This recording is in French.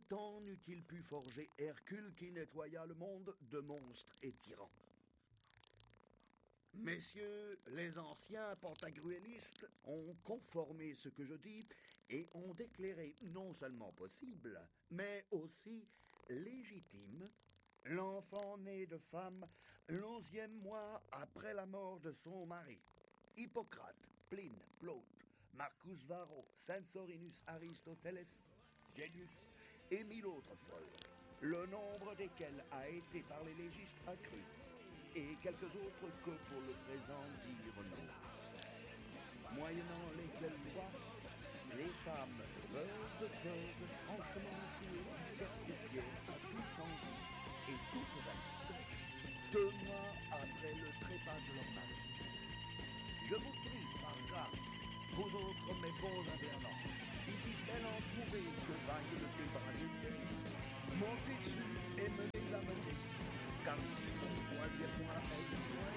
temps n'eût-il pu forger Hercule qui nettoya le monde de monstres et tyrans? Messieurs, les anciens pantagruélistes ont conformé ce que je dis et ont déclaré non seulement possible, mais aussi légitime l'enfant né de femme l'11e mois après la mort de son mari. Hippocrate, Pline, Plaute, Marcus Varro, Censorinus Aristoteles, Genius et 1000 autres folles, le nombre desquels a été par les légistes accru, et quelques autres que pour le présent dire non. Moyennant lesquelles lois, les femmes veuves peuvent franchement jouer du cercle-pierre à tout changement et tout reste 2 mois après le trépas de leur mari. Je vous prie, par grâce, vous autres mes bons invernants, si ficelle en trouver que vaille le débras montez dessus et me les amenez, car si mon 3e mois est loin,